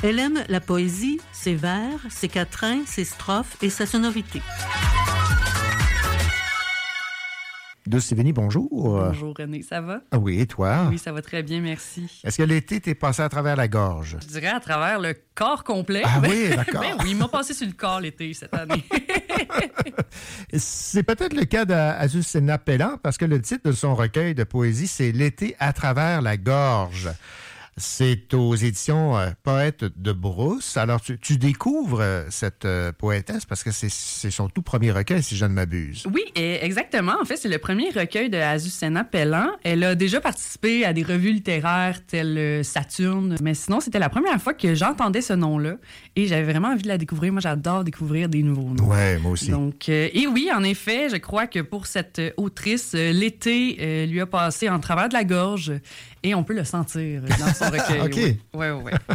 Elle aime la poésie, ses vers, ses quatrains, ses strophes et sa sonorité. Douce Sévigny, bonjour. Bonjour René, ça va? Ah oui, et toi? Oui, ça va très bien, merci. Est-ce que l'été t'est passé à travers la gorge? Je dirais à travers le corps complet. Ah oui, d'accord. Ben oui, il m'a passé sur le corps l'été cette année. C'est peut-être le cas d'Azucena Pellant, parce que le titre de son recueil de poésie, c'est « L'été à travers la gorge ». C'est aux éditions Poète de Brousse. Alors, tu découvres cette poétesse parce que c'est son tout premier recueil, si je ne m'abuse. Oui, exactement. En fait, c'est le premier recueil de Azucena Pellant. Elle a déjà participé à des revues littéraires telles Saturne, mais sinon, c'était la première fois que j'entendais ce nom-là et j'avais vraiment envie de la découvrir. Moi, j'adore découvrir des nouveaux noms. Ouais, moi aussi. Donc, et oui, en effet, je crois que pour cette autrice, l'été lui a passé en travers de la gorge et on peut le sentir dans son recueil. OK. Oui.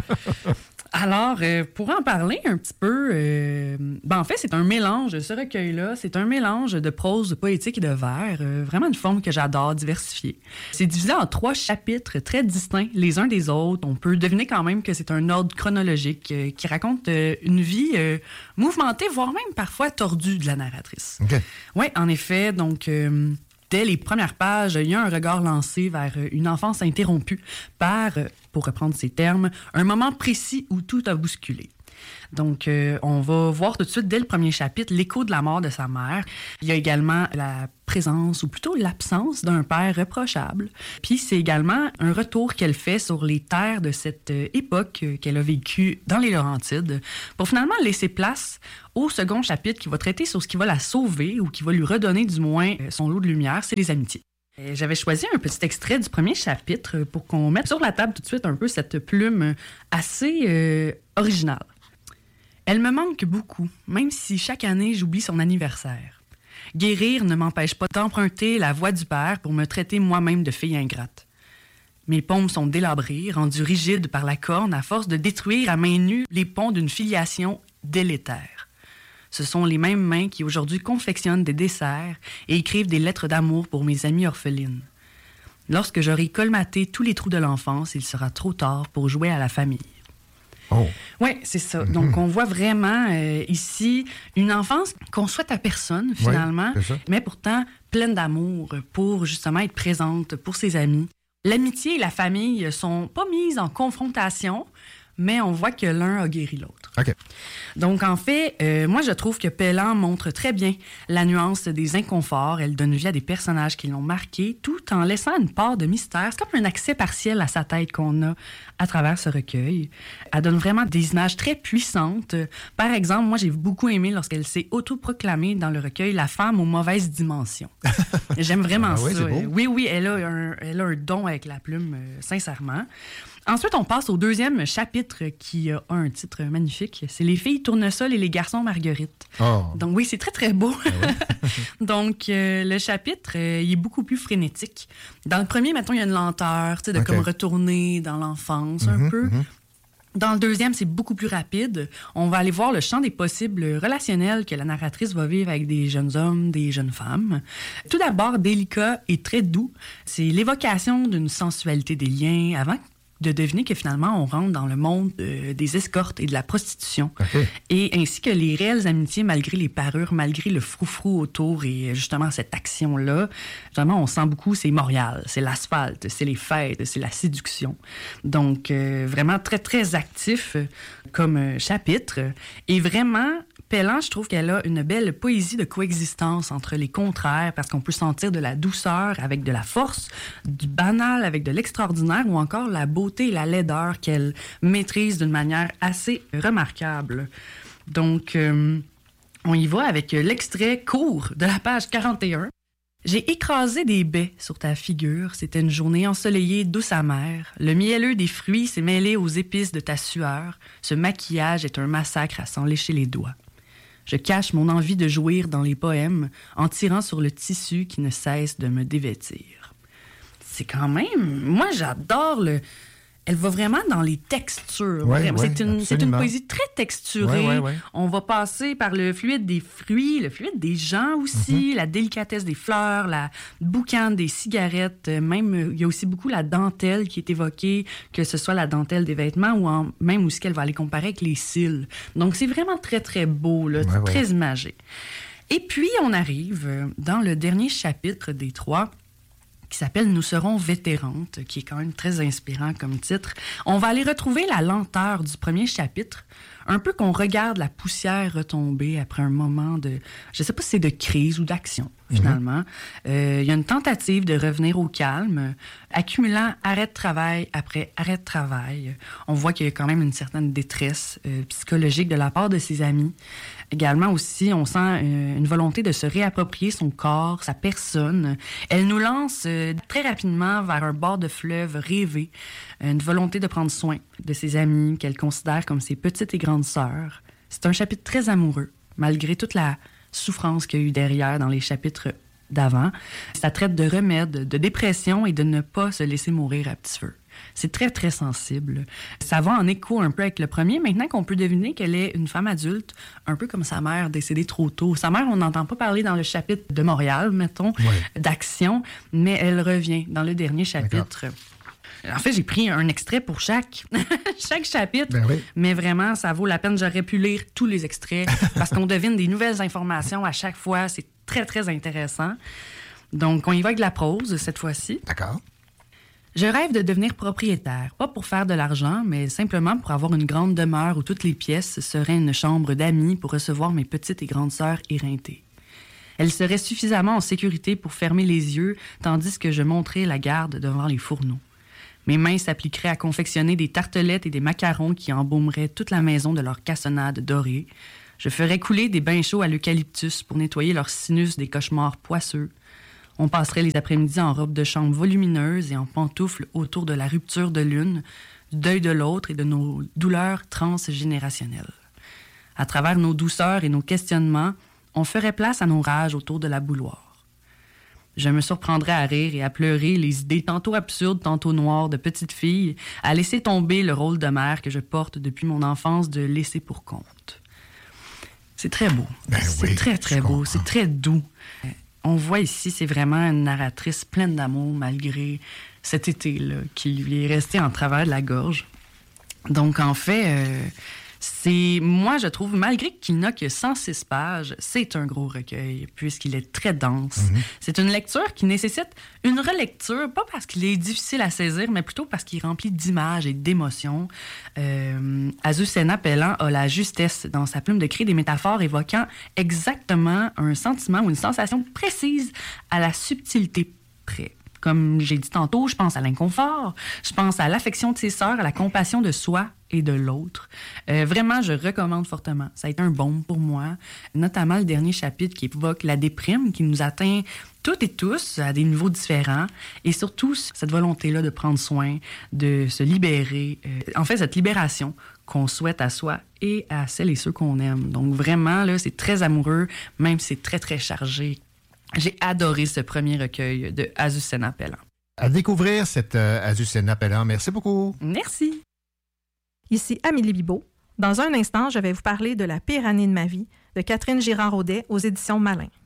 Alors, pour en parler un petit peu, en fait, c'est un mélange, ce recueil-là, c'est un mélange de prose poétique et de vers, vraiment une forme que j'adore, diversifiée. C'est divisé en 3 chapitres très distincts les uns des autres. On peut deviner quand même que c'est un ordre chronologique qui raconte une vie mouvementée, voire même parfois tordue de la narratrice. OK. Oui, en effet, donc... dès les premières pages, il y a un regard lancé vers une enfance interrompue par, pour reprendre ses termes, un moment précis où tout a bousculé. Donc, on va voir tout de suite, dès le premier chapitre, l'écho de la mort de sa mère. Il y a également la présence, ou plutôt l'absence d'un père reprochable. Puis, c'est également un retour qu'elle fait sur les terres de cette époque qu'elle a vécue dans les Laurentides, pour finalement laisser place au second chapitre qui va traiter sur ce qui va la sauver, ou qui va lui redonner du moins son lot de lumière, c'est les amitiés. J'avais choisi un petit extrait du premier chapitre pour qu'on mette sur la table tout de suite un peu cette plume assez originale. Elle me manque beaucoup, même si chaque année j'oublie son anniversaire. Guérir ne m'empêche pas d'emprunter la voix du père pour me traiter moi-même de fille ingrate. Mes paumes sont délabrées, rendues rigides par la corne à force de détruire à main nue les ponts d'une filiation délétère. Ce sont les mêmes mains qui aujourd'hui confectionnent des desserts et écrivent des lettres d'amour pour mes amies orphelines. Lorsque j'aurai colmaté tous les trous de l'enfance, il sera trop tard pour jouer à la famille. Oh. Oui, c'est ça. Donc, on voit vraiment ici une enfance qu'on souhaite à personne, finalement, oui, mais pourtant pleine d'amour pour justement être présente pour ses amis. L'amitié et la famille sont pas mises en confrontation, mais on voit que l'un a guéri l'autre. OK. Donc, en fait, moi, je trouve que Pellant montre très bien la nuance des inconforts. Elle donne vie à des personnages qui l'ont marqué, tout en laissant une part de mystère. C'est comme un accès partiel à sa tête qu'on a à travers ce recueil. Elle donne vraiment des images très puissantes. Par exemple, moi, j'ai beaucoup aimé lorsqu'elle s'est autoproclamée dans le recueil « La femme aux mauvaises dimensions ». J'aime vraiment ça. Oui, c'est beau. Oui, elle a un don avec la plume, sincèrement. Ensuite, on passe au deuxième chapitre qui a un titre magnifique. C'est « Les filles tournesol et les garçons marguerite ». Oh. Donc oui, c'est très, très beau. Ah ouais. Donc, le chapitre, il est beaucoup plus frénétique. Dans le premier, mettons, il y a une lenteur, tu sais, de comme retourner dans l'enfance un peu. Dans le deuxième, c'est beaucoup plus rapide. On va aller voir le champ des possibles relationnels que la narratrice va vivre avec des jeunes hommes, des jeunes femmes. Tout d'abord, délicat et très doux. C'est l'évocation d'une sensualité des liens avant de deviner que finalement, on rentre dans le monde des escortes et de la prostitution. Okay. Et ainsi que les réelles amitiés, malgré les parures, malgré le froufrou autour et justement cette action-là, vraiment, on sent beaucoup, c'est Montréal, c'est l'asphalte, c'est les fêtes, c'est la séduction. Donc, vraiment très, très actif comme chapitre. Et vraiment, Pellant, je trouve qu'elle a une belle poésie de coexistence entre les contraires, parce qu'on peut sentir de la douceur avec de la force, du banal avec de l'extraordinaire, ou encore la beauté et la laideur qu'elle maîtrise d'une manière assez remarquable. Donc, on y va avec l'extrait court de la page 41. « J'ai écrasé des baies sur ta figure. C'était une journée ensoleillée, douce amère. Le mielleux des fruits s'est mêlé aux épices de ta sueur. Ce maquillage est un massacre à s'en lécher les doigts. Je cache mon envie de jouir dans les poèmes en tirant sur le tissu qui ne cesse de me dévêtir. » C'est quand même... Moi, j'adore Elle va vraiment dans les textures. Ouais, Vraiment. C'est une absolument. poésie très texturée. Ouais. On va passer par le fluide des fruits, le fluide des gens aussi, la délicatesse des fleurs, la boucane des cigarettes. Même, il y a aussi beaucoup la dentelle qui est évoquée, que ce soit la dentelle des vêtements ou même aussi qu'elle va aller comparer avec les cils. Donc, c'est vraiment très, très beau, là, très imagé. Et puis, on arrive dans le dernier chapitre des 3, qui s'appelle « Nous serons vétérantes », qui est quand même très inspirant comme titre. On va aller retrouver la lenteur du premier chapitre, un peu qu'on regarde la poussière retomber après un moment de... Je ne sais pas si c'est de crise ou d'action, finalement. Il y a une tentative de revenir au calme, accumulant arrêt de travail après arrêt de travail. On voit qu'il y a quand même une certaine détresse psychologique de la part de ses amis. Également aussi, on sent une volonté de se réapproprier son corps, sa personne. Elle nous lance très rapidement vers un bord de fleuve rêvé, une volonté de prendre soin de ses amis qu'elle considère comme ses petites et grandes sœurs. C'est un chapitre très amoureux, malgré toute la souffrance qu'il y a eu derrière dans les chapitres d'avant. Ça traite de remèdes, de dépression et de ne pas se laisser mourir à petit feu. C'est très, très sensible. Ça va en écho un peu avec le premier, maintenant qu'on peut deviner qu'elle est une femme adulte, un peu comme sa mère décédée trop tôt. Sa mère, on n'entend pas parler dans le chapitre de Montréal, mettons, d'action, mais elle revient dans le dernier chapitre. En fait, j'ai pris un extrait pour chaque chapitre, mais vraiment, ça vaut la peine. J'aurais pu lire tous les extraits parce qu'on devine des nouvelles informations à chaque fois. C'est très, très intéressant. Donc, on y va avec la prose cette fois-ci. D'accord. Je rêve de devenir propriétaire, pas pour faire de l'argent, mais simplement pour avoir une grande demeure où toutes les pièces seraient une chambre d'amis pour recevoir mes petites et grandes sœurs éreintées. Elles seraient suffisamment en sécurité pour fermer les yeux, tandis que je monterais la garde devant les fourneaux. Mes mains s'appliqueraient à confectionner des tartelettes et des macarons qui embaumeraient toute la maison de leur cassonade dorée. Je ferais couler des bains chauds à l'eucalyptus pour nettoyer leur sinus des cauchemars poisseux. On passerait les après-midi en robe de chambre volumineuse et en pantoufles autour de la rupture de l'une, du deuil de l'autre et de nos douleurs transgénérationnelles. À travers nos douceurs et nos questionnements, on ferait place à nos rages autour de la bouilloire. Je me surprendrais à rire et à pleurer les idées tantôt absurdes, tantôt noires de petite fille, à laisser tomber le rôle de mère que je porte depuis mon enfance de laisser pour compte. C'est très beau. C'est très, très beau. C'est très doux. On voit ici, c'est vraiment une narratrice pleine d'amour malgré cet été-là qui lui est resté en travers de la gorge. Donc, en fait, moi, je trouve, malgré qu'il n'a que 106 pages, c'est un gros recueil puisqu'il est très dense. C'est une lecture qui nécessite une relecture, pas parce qu'il est difficile à saisir, mais plutôt parce qu'il est rempli d'images et d'émotions. Azucena Pelland a la justesse dans sa plume de créer des métaphores évoquant exactement un sentiment ou une sensation précise à la subtilité près. Comme j'ai dit tantôt, je pense à l'inconfort, je pense à l'affection de ses sœurs, à la compassion de soi et de l'autre. Vraiment, je recommande fortement. Ça a été un baume pour moi, notamment le dernier chapitre qui évoque la déprime qui nous atteint toutes et tous à des niveaux différents et surtout cette volonté-là de prendre soin, de se libérer. En fait, cette libération qu'on souhaite à soi et à celles et ceux qu'on aime. Donc vraiment, là, c'est très amoureux, même si c'est très, très chargé. J'ai adoré ce premier recueil de Azucena Pelland. À découvrir cette Azucena Pelland. Merci beaucoup. Merci. Ici Amélie Bibeau. Dans un instant, je vais vous parler de La pire année de ma vie de Catherine Girard-Audet aux éditions Malin.